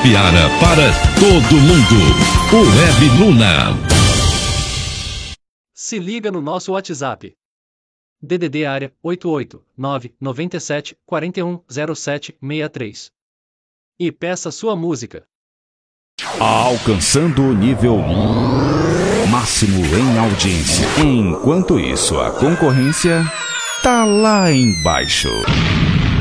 Itabaiana para todo mundo. O Web Luna. Se liga no nosso WhatsApp. DDD área 88997410763. E peça sua música. Alcançando o nível máximo em audiência. Enquanto isso, a concorrência tá lá embaixo.